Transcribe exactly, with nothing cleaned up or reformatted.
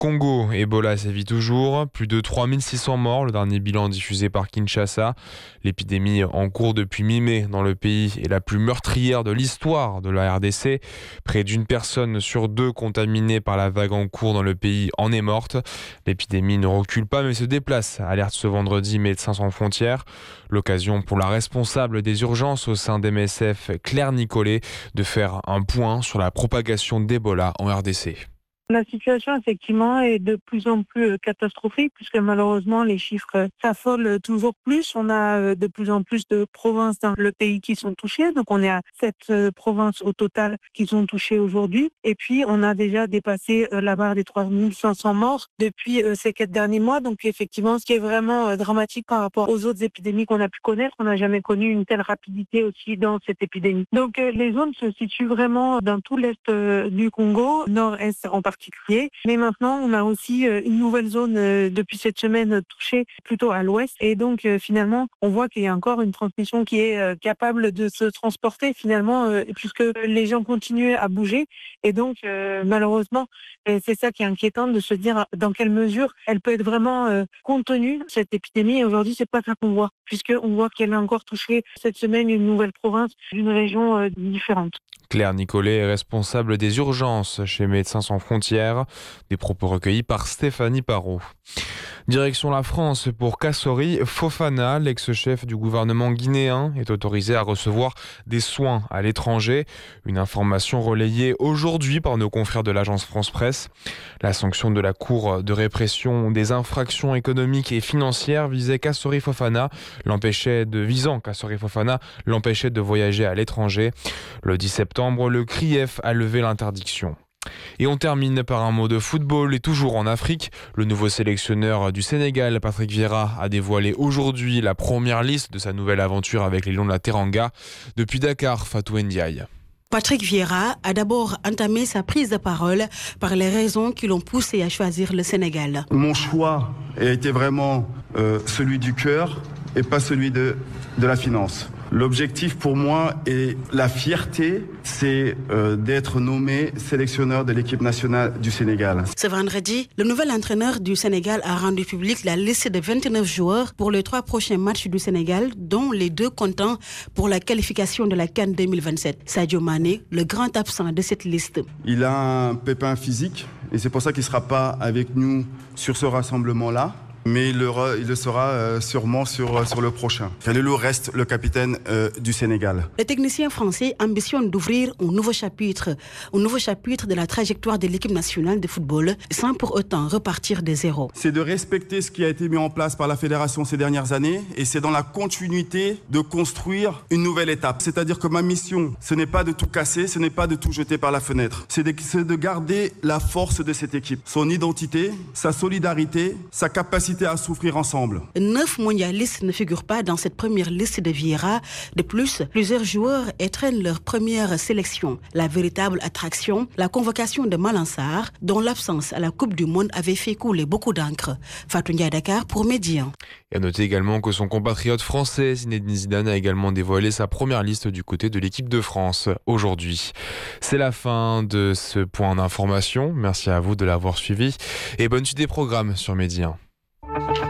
Congo, Ebola sévit toujours. Plus de trois mille six cents morts, le dernier bilan diffusé par Kinshasa. L'épidémie en cours depuis mi-mai dans le pays est la plus meurtrière de l'histoire de la R D C. Près d'une personne sur deux contaminée par la vague en cours dans le pays en est morte. L'épidémie ne recule pas mais se déplace, alerte ce vendredi Médecins sans frontières. L'occasion pour la responsable des urgences au sein d'M S F, Claire Nicollet, de faire un point sur la propagation d'Ebola en R D C. La situation, effectivement, est de plus en plus catastrophique puisque malheureusement, les chiffres s'affolent toujours plus. On a de plus en plus de provinces dans le pays qui sont touchées. Donc, on est à sept provinces au total qui sont touchées aujourd'hui. Et puis, on a déjà dépassé la barre des trois mille cinq cents morts depuis ces quatre derniers mois. Donc, effectivement, ce qui est vraiment dramatique par rapport aux autres épidémies qu'on a pu connaître. On n'a jamais connu une telle rapidité aussi dans cette épidémie. Donc, les zones se situent vraiment dans tout l'est du Congo, nord-est en particulier. Mais maintenant, on a aussi une nouvelle zone depuis cette semaine touchée plutôt à l'ouest. Et donc, finalement, on voit qu'il y a encore une transmission qui est capable de se transporter finalement, puisque les gens continuent à bouger. Et donc, malheureusement, c'est ça qui est inquiétant de se dire dans quelle mesure elle peut être vraiment contenue, cette épidémie. Et aujourd'hui, c'est pas ça qu'on voit, puisqu'on voit qu'elle a encore touché cette semaine une nouvelle province d'une région différente. Claire Nicollet est responsable des urgences chez Médecins sans frontières. Des propos recueillis par Stéphanie Parot. Direction la France pour Kassori Fofana, l'ex-chef du gouvernement guinéen, est autorisé à recevoir des soins à l'étranger. Une information relayée aujourd'hui par nos confrères de l'agence France-Presse. La sanction de la Cour de répression des infractions économiques et financières visait Kassori Fofana, l'empêchait de visant Kassori Fofana, l'empêchait de voyager à l'étranger. Le dix septembre, le C R I E F a levé l'interdiction. Et on termine par un mot de football et toujours en Afrique. Le nouveau sélectionneur du Sénégal, Patrick Vieira, a dévoilé aujourd'hui la première liste de sa nouvelle aventure avec les Lions de la Teranga. Depuis Dakar, Fatou Ndiaye. Patrick Vieira a d'abord entamé sa prise de parole par les raisons qui l'ont poussé à choisir le Sénégal. Mon choix a été vraiment euh, celui du cœur et pas celui de, de la finance. L'objectif pour moi et la fierté, c'est euh, d'être nommé sélectionneur de l'équipe nationale du Sénégal. Ce vendredi, le nouvel entraîneur du Sénégal a rendu public la liste de vingt-neuf joueurs pour les trois prochains matchs du Sénégal, dont les deux comptant pour la qualification de la CAN deux mille vingt-sept. Sadio Mané, le grand absent de cette liste. Il a un pépin physique et c'est pour ça qu'il ne sera pas avec nous sur ce rassemblement-là. Mais il le, il le sera euh, sûrement sur, sur le prochain. Kalilou reste le capitaine euh, du Sénégal. Le technicien français ambitionne d'ouvrir un nouveau chapitre, un nouveau chapitre de la trajectoire de l'équipe nationale de football, sans pour autant repartir de zéro. C'est de respecter ce qui a été mis en place par la fédération ces dernières années, et c'est dans la continuité de construire une nouvelle étape. C'est-à-dire que ma mission, ce n'est pas de tout casser, ce n'est pas de tout jeter par la fenêtre. C'est de, c'est de garder la force de cette équipe, son identité, sa solidarité, sa capacité à souffrir ensemble. Neuf mondialistes ne figurent pas dans cette première liste de Vieira. De plus, plusieurs joueurs étrennent leur première sélection. La véritable attraction, la convocation de Malang Sarr, dont l'absence à la Coupe du Monde avait fait couler beaucoup d'encre. Fatou Ndiaye, Dakar pour Médian. Et à noter également que son compatriote français Zinedine Zidane a également dévoilé sa première liste du côté de l'équipe de France aujourd'hui. C'est la fin de ce point d'information. Merci à vous de l'avoir suivi et bonne suite des programmes sur Médian.